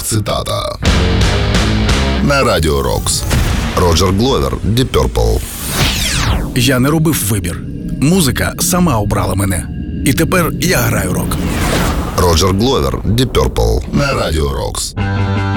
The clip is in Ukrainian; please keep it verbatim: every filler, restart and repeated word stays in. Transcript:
цитата. На Радіо Рокс. Роджер Гловер, Deep Purple. Я не робив вибір. Музика сама обрала мене. І тепер я граю рок. Роджер Гловер, Deep Purple. На Радіо Рокс.